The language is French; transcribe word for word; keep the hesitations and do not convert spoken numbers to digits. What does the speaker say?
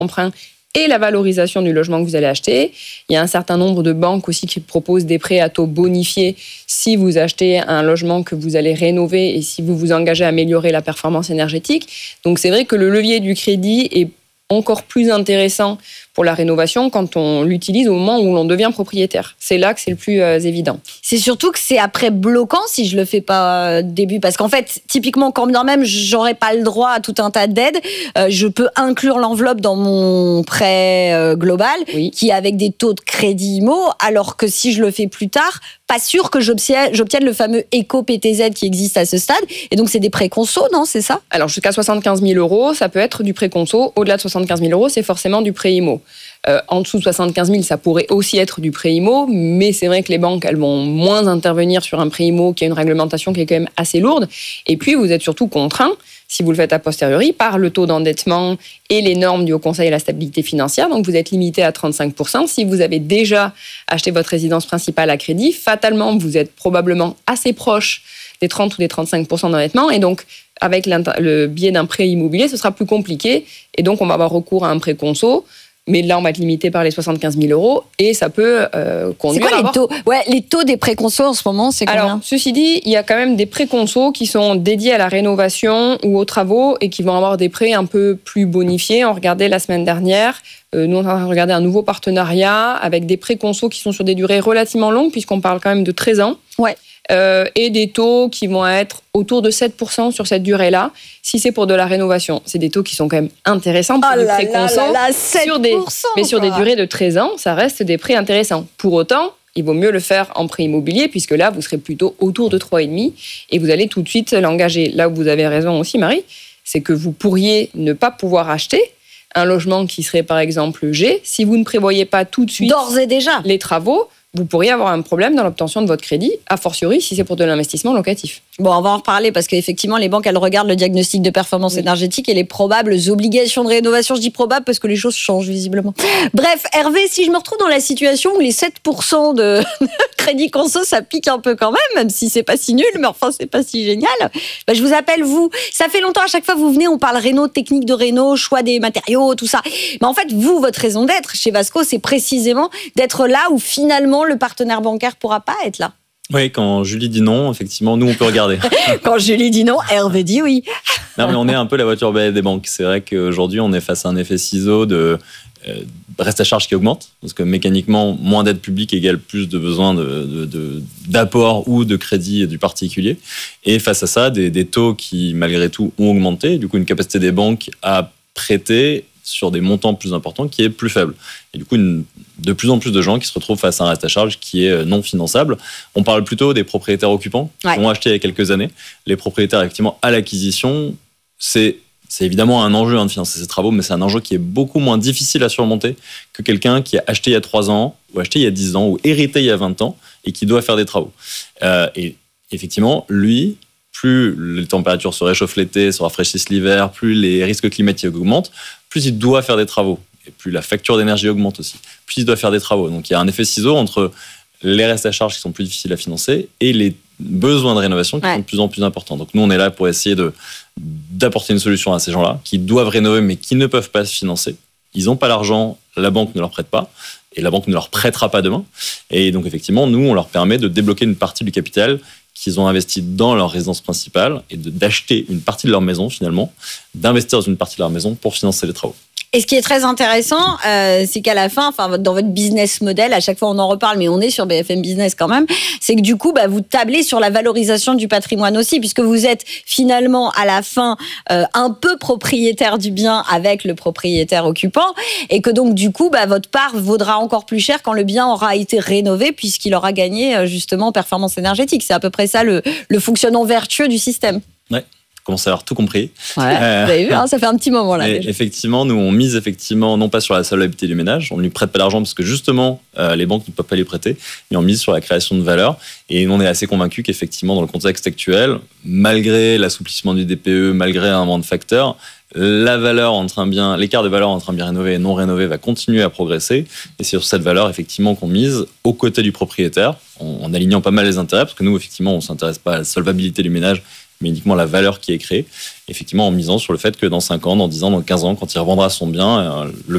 emprunt et la valorisation du logement que vous allez acheter. Il y a un certain nombre de banques aussi qui proposent des prêts à taux bonifiés si vous achetez un logement que vous allez rénover et si vous vous engagez à améliorer la performance énergétique. Donc c'est vrai que le levier du crédit est encore plus intéressant pour la rénovation quand on l'utilise au moment où l'on devient propriétaire. C'est là que c'est le plus euh, évident. C'est surtout que c'est après bloquant si je le fais pas euh, début. Parce qu'en fait, typiquement, quand bien même j'aurais pas le droit à tout un tas d'aides, euh, je peux inclure l'enveloppe dans mon prêt euh, global, oui. qui est avec des taux de crédit I M O, alors que si je le fais plus tard, pas sûr que j'obtienne, j'obtienne le fameux éco-P T Z qui existe à ce stade. Et donc, c'est des prêts conso, non? C'est ça? Alors, jusqu'à soixante-quinze mille euros, ça peut être du prêt conso. Au-delà de soixante-quinze mille euros, c'est forcément du prêt I M O. Euh, en dessous de soixante-quinze mille, ça pourrait aussi être du prêt I M O, mais c'est vrai que les banques, elles vont moins intervenir sur un prêt I M O qui a une réglementation qui est quand même assez lourde. Et puis, vous êtes surtout contraint, si vous le faites a posteriori, par le taux d'endettement et les normes du Haut Conseil à la stabilité financière. Donc, vous êtes limité à trente-cinq pour cent. Si vous avez déjà acheté votre résidence principale à crédit, fatalement, vous êtes probablement assez proche des trente ou des trente-cinq pour cent d'endettement. Et donc, avec le biais d'un prêt immobilier, ce sera plus compliqué. Et donc, on va avoir recours à un prêt conso. Mais là, on va être limité par les soixante-quinze mille euros et ça peut euh, conduire c'est quoi à les avoir... taux Ouais, les taux des prêts conso en ce moment, c'est combien? Alors, ceci dit, il y a quand même des prêts conso qui sont dédiés à la rénovation ou aux travaux et qui vont avoir des prêts un peu plus bonifiés. On regardait la semaine dernière, euh, nous on est en train de regarder un nouveau partenariat avec des prêts conso qui sont sur des durées relativement longues puisqu'on parle quand même de treize ans. Ouais. Euh, et des taux qui vont être autour de sept pour cent sur cette durée-là, si c'est pour de la rénovation. C'est des taux qui sont quand même intéressants pour oh des là prêts là conso. là là, sept pour cent, sur des, mais sur quoi. des durées de treize ans, ça reste des prêts intéressants. Pour autant, il vaut mieux le faire en prêt immobilier, puisque là, vous serez plutôt autour de trois virgule cinq et vous allez tout de suite l'engager. Là où vous avez raison aussi, Marie, c'est que vous pourriez ne pas pouvoir acheter un logement qui serait par exemple G. Si vous ne prévoyez pas tout de suite d'ores et déjà les travaux, vous pourriez avoir un problème dans l'obtention de votre crédit, a fortiori si c'est pour de l'investissement locatif. Bon, on va en reparler parce qu'effectivement, les banques, elles regardent le diagnostic de performance oui. énergétique et les probables obligations de rénovation. Je dis probable parce que les choses changent visiblement. Bref, Hervé, si je me retrouve dans la situation où les sept pour cent de crédit conso, ça pique un peu quand même, même si c'est pas si nul, mais enfin, c'est pas si génial. Bah, je vous appelle, vous. Ça fait longtemps, à chaque fois, vous venez, on parle réno, technique de réno, choix des matériaux, tout ça. Mais en fait, vous, votre raison d'être chez Vasco, c'est précisément d'être là où finalement le partenaire bancaire pourra pas être là. Oui, quand Julie dit non, effectivement, nous, on peut regarder. Quand Julie dit non, Hervé dit oui. Non, mais on est un peu la voiture balai des banques. C'est vrai qu'aujourd'hui, on est face à un effet ciseau de euh, reste à charge qui augmente, parce que mécaniquement, moins d'aide publique égale plus de besoins de, de, de, d'apport ou de crédit du particulier. Et face à ça, des, des taux qui, malgré tout, ont augmenté. Du coup, une capacité des banques à prêter sur des montants plus importants qui est plus faible. Et du coup, une, de plus en plus de gens qui se retrouvent face à un reste à charge qui est non finançable. On parle plutôt des propriétaires occupants qui ouais. ont acheté il y a quelques années. Les propriétaires, effectivement, à l'acquisition, c'est, c'est évidemment un enjeu hein, de financer ces travaux, mais c'est un enjeu qui est beaucoup moins difficile à surmonter que quelqu'un qui a acheté il y a trois ans, ou acheté il y a dix ans, ou hérité il y a vingt ans, et qui doit faire des travaux. Euh, et effectivement, lui... plus les températures se réchauffent l'été, se rafraîchissent l'hiver, plus les risques climatiques augmentent, plus il doit faire des travaux. Et plus la facture d'énergie augmente aussi. Plus il doit faire des travaux. Donc il y a un effet ciseau entre les restes à charge qui sont plus difficiles à financer et les besoins de rénovation qui ouais. sont de plus en plus importants. Donc nous, on est là pour essayer de, d'apporter une solution à ces gens-là qui doivent rénover mais qui ne peuvent pas se financer. Ils n'ont pas l'argent, la banque ne leur prête pas. Et la banque ne leur prêtera pas demain. Et donc effectivement, nous, on leur permet de débloquer une partie du capital qu'ils ont investi dans leur résidence principale et de, d'acheter une partie de leur maison finalement, d'investir dans une partie de leur maison pour financer les travaux. Et ce qui est très intéressant, euh, c'est qu'à la fin, enfin, dans votre business model, à chaque fois on en reparle, mais on est sur B F M Business quand même, c'est que du coup, bah, vous tablez sur la valorisation du patrimoine aussi, puisque vous êtes finalement à la fin euh, un peu propriétaire du bien avec le propriétaire occupant, et que donc du coup, bah, votre part vaudra encore plus cher quand le bien aura été rénové, puisqu'il aura gagné justement en performance énergétique. C'est à peu près ça le, le fonctionnement vertueux du système. Ouais. Commence à avoir tout compris. Ouais, euh, vous avez vu, hein, ça fait un petit moment là. Déjà. Effectivement, nous on mise effectivement non pas sur la solvabilité du ménage, on ne lui prête pas l'argent parce que justement euh, les banques ne peuvent pas lui prêter, mais on mise sur la création de valeur. Et nous on est assez convaincus qu'effectivement dans le contexte actuel, malgré l'assouplissement du D P E, malgré un moment de facteurs, la valeur entre un bien, l'écart de valeur entre un bien rénové et non rénové va continuer à progresser. Et c'est sur cette valeur effectivement qu'on mise aux côtés du propriétaire, en, en alignant pas mal les intérêts, parce que nous effectivement on s'intéresse pas à la solvabilité du ménage, mais uniquement la valeur qui est créée, effectivement en misant sur le fait que dans cinq ans, dans dix ans, dans quinze ans, quand il revendra son bien, le